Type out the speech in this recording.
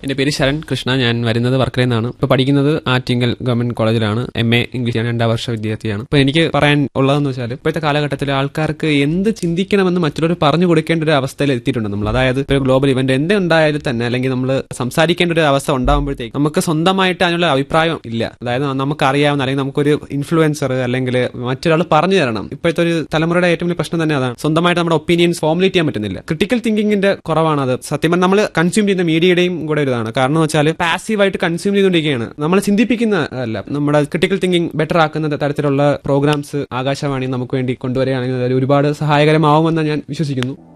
എന്റെ പേര് ശരൺ കൃഷ്ണ. ഞാൻ വരുന്നത് വർക്കലയിൽ നിന്നാണ്. ഇപ്പോൾ പഠിക്കുന്നത് ആറ്റിങ്ങൽ ഗവൺമെന്റ് കോളേജിലാണ്. MA English. ഞാൻ 2ാം വർഷ വിദ്യാർത്ഥിയാണ്. ഇപ്പോൾ എനിക്ക് പറയാൻ ഉള്ളതെന്ന് വെച്ചാൽ ഇപ്പോഴത്തെ കാലഘട്ടത്തിൽ ആൾക്കാർക്ക് എന്ത് ചിന്തിക്കണമെന്ന് മറ്റുള്ളവർ പറഞ്ഞു കൊടുക്കേണ്ട ഒരു അവസ്ഥയിൽ എത്തിയിട്ടുണ്ട് നമ്മൾ. അതായത് ഇപ്പോൾ ഗ്ലോബൽ ഇവന്റ് എന്തുണ്ടായാലും തന്നെ, അല്ലെങ്കിൽ നമ്മൾ സംസാരിക്കേണ്ട ഒരു അവസ്ഥ ഉണ്ടാകുമ്പോഴത്തേക്ക് നമുക്ക് സ്വന്തമായിട്ട് അതിനുള്ള അഭിപ്രായം ഇല്ല. അതായത് നമുക്കറിയാവുന്ന അല്ലെങ്കിൽ നമുക്കൊരു ഇൻഫ്ലുവൻസർ അല്ലെങ്കിൽ മറ്റൊരാൾ പറഞ്ഞു തരണം. ഇപ്പോഴത്തെ ഒരു തലമുറയുടെ ഏറ്റവും വലിയ പ്രശ്നം തന്നെ അതാണ്. സ്വന്തമായിട്ട് നമ്മുടെ ഒപ്പീനിയൻസ് ഫോർമുലേറ്റ് ചെയ്യാൻ പറ്റുന്നില്ല. ക്രിട്ടിക്കൽ തിങ്കിങ്ങിന്റെ കുറവാണ് അത്. സത്യം പറഞ്ഞാൽ നമ്മൾ കൺസ്യൂം ചെയ്യുന്ന മീഡിയയുടെയും കൂടെ ഇതാണ്. കാരണം എന്ന് വെച്ചാൽ പാസീവായിട്ട് കൺസ്യൂം ചെയ്തുകൊണ്ടിരിക്കുകയാണ്. നമ്മൾ ചിന്തിപ്പിക്കുന്ന അല്ല. നമ്മുടെ ക്രിട്ടിക്കൽ തിങ്കിങ് ബെറ്റർ ആക്കുന്ന തരത്തിലുള്ള പ്രോഗ്രാംസ് ആകാശവാണി നമുക്ക് വേണ്ടി കൊണ്ടുവരികയാണെങ്കിൽ ഒരുപാട് സഹായകരമാവുമെന്ന് ഞാൻ വിശ്വസിക്കുന്നു.